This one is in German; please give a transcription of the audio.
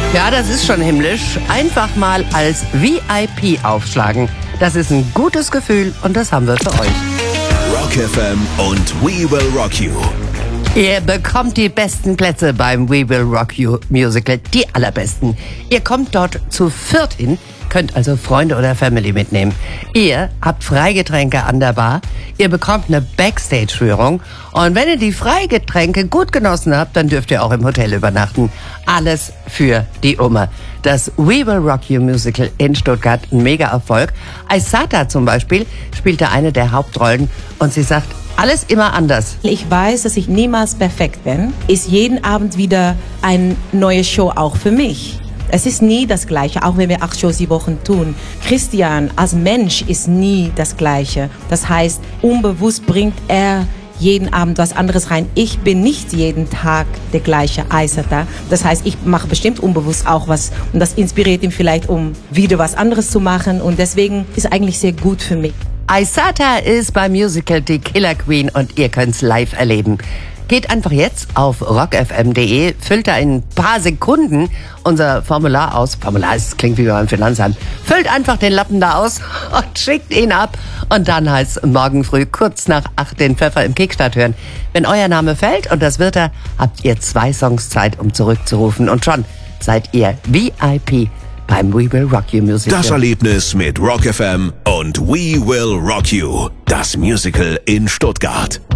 Ja, das ist schon himmlisch. Einfach mal als VIP aufschlagen. Das ist ein gutes Gefühl und das haben wir für euch. Rock FM und We Will Rock You. Ihr bekommt die besten Plätze beim We Will Rock You Musical, die allerbesten. Ihr kommt dort zu viert hin, könnt also Freunde oder Family mitnehmen. Ihr habt Freigetränke an der Bar, ihr bekommt eine Backstage-Führung und wenn ihr die Freigetränke gut genossen habt, dann dürft ihr auch im Hotel übernachten. Alles für die Umme. Das We Will Rock You Musical in Stuttgart, ein Mega-Erfolg. Aysata zum Beispiel spielte eine der Hauptrollen und sie sagt, alles immer anders. Ich weiß, dass ich niemals perfekt bin. Ist jeden Abend wieder eine neue Show auch für mich. Es ist nie das Gleiche, auch wenn wir 8 Shows die Woche tun. Christian als Mensch ist nie das Gleiche. Das heißt, unbewusst bringt er jeden Abend was anderes rein. Ich bin nicht jeden Tag der gleiche Aysata. Das heißt, ich mache bestimmt unbewusst auch was und das inspiriert ihn vielleicht, um wieder was anderes zu machen und deswegen ist eigentlich sehr gut für mich. Aysata ist beim Musical die Killer Queen und ihr könnt's live erleben. Geht einfach jetzt auf rockfm.de, füllt da in ein paar Sekunden unser Formular aus. Formular, das klingt wie beim Finanzamt. Füllt einfach den Lappen da aus und schickt ihn ab. Und dann heißt es morgen früh kurz nach 8 den Pfeffer im Kickstart hören. Wenn euer Name fällt, und das wird er, habt ihr 2 Songs Zeit, um zurückzurufen. Und schon seid ihr VIP beim We Will Rock You Musical. Das Erlebnis mit Rock FM und We Will Rock You. Das Musical in Stuttgart.